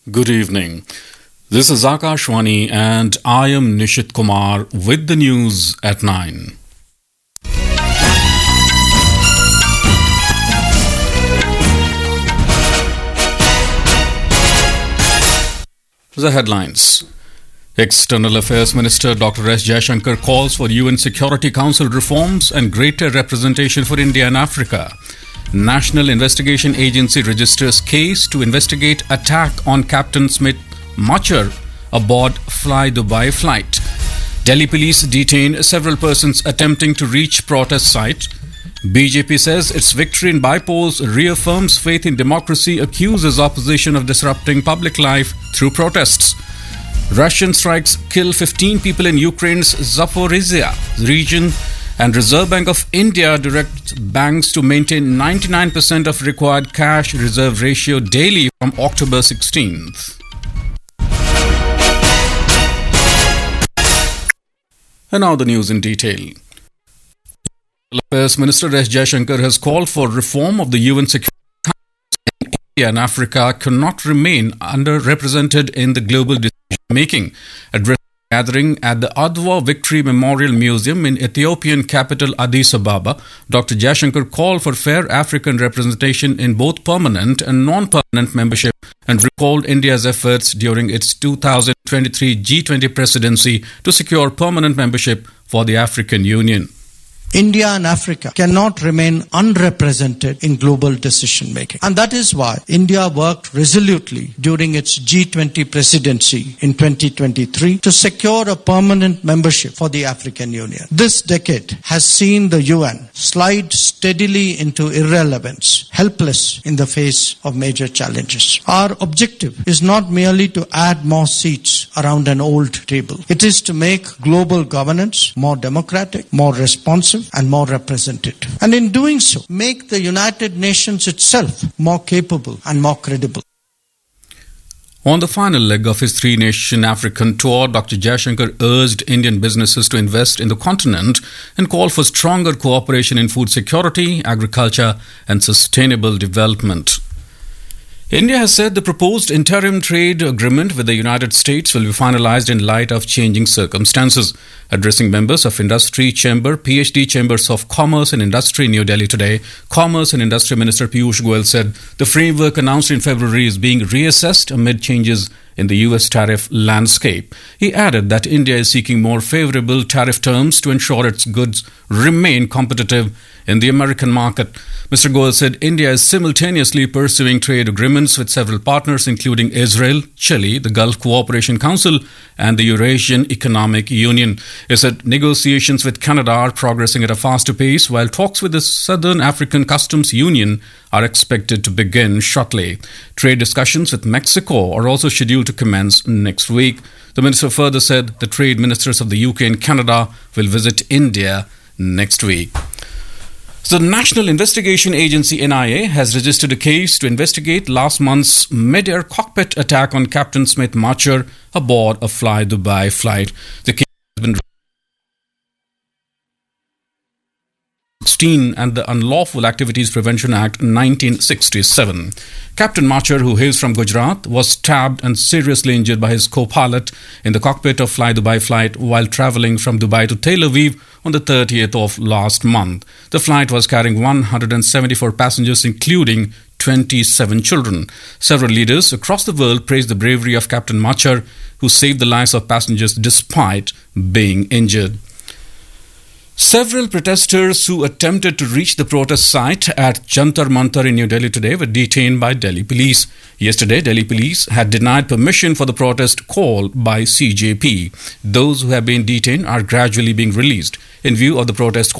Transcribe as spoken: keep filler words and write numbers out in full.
Good evening. This is Akashwani and I am Nishit Kumar with the news at nine. The headlines. External Affairs Minister Doctor S. Jaishankar calls for U N Security Council reforms and greater representation for India and Africa. National Investigation Agency registers case to investigate attack on Captain Smith Machar aboard Fly Dubai flight. Delhi police detain several persons attempting to reach protest site. B J P says its victory in by-polls reaffirms faith in democracy, accuses opposition of disrupting public life through protests. Russian strikes kill fifteen people in Ukraine's Zaporizhia region, and Reserve Bank of India directs banks to maintain ninety-nine percent of required cash reserve ratio daily from October sixteenth. And now the news in detail. Affairs Minister S. Jaishankar has called for reform of the U N Security Council. India and Africa cannot remain underrepresented in the global decision-making. Addressing a gathering at the Adwa Victory Memorial Museum in Ethiopian capital Addis Ababa, Doctor Jaishankar called for fair African representation in both permanent and non-permanent membership and recalled India's efforts during its two thousand twenty-three G twenty presidency to secure permanent membership for the African Union. India and Africa cannot remain unrepresented in global decision making. And that is why India worked resolutely during its G twenty presidency in twenty twenty-three to secure a permanent membership for the African Union. This decade has seen the U N slide steadily into irrelevance, helpless in the face of major challenges. Our objective is not merely to add more seats around an old table. It is to make global governance more democratic, more responsive, and more representative. And in doing so, make the United Nations itself more capable and more credible. On the final leg of his three-nation African tour, Doctor Jaishankar urged Indian businesses to invest in the continent and called for stronger cooperation in food security, agriculture, and sustainable development. India has said the proposed interim trade agreement with the United States will be finalized in light of changing circumstances. Addressing members of Industry Chamber, P H D Chambers of Commerce and Industry in New Delhi today, Commerce and Industry Minister Piyush Goyal said the framework announced in February is being reassessed amid changes in the U S tariff landscape. He added that India is seeking more favorable tariff terms to ensure its goods remain competitive in the American market. Mister Goyal said India is simultaneously pursuing trade agreements with several partners including Israel, Chile, the Gulf Cooperation Council and the Eurasian Economic Union. He said negotiations with Canada are progressing at a faster pace while talks with the Southern African Customs Union are expected to begin shortly. Trade discussions with Mexico are also scheduled to commence next week. The minister further said the trade ministers of the U K and Canada will visit India next week. The National Investigation Agency N I A has registered a case to investigate last month's mid-air cockpit attack on Captain Smith Machar aboard a Fly Dubai flight. The case has been and the Unlawful Activities Prevention Act nineteen sixty-seven. Captain Machar, who hails from Gujarat, was stabbed and seriously injured by his co-pilot in the cockpit of Fly Dubai flight while travelling from Dubai to Tel Aviv on the thirtieth of last month. The flight was carrying one hundred seventy-four passengers, including twenty-seven children. Several leaders across the world praised the bravery of Captain Machar, who saved the lives of passengers despite being injured. Several protesters who attempted to reach the protest site at Jantar Mantar in New Delhi today were detained by Delhi police. Yesterday, Delhi police had denied permission for the protest called by C J P. Those who have been detained are gradually being released. In view of the protest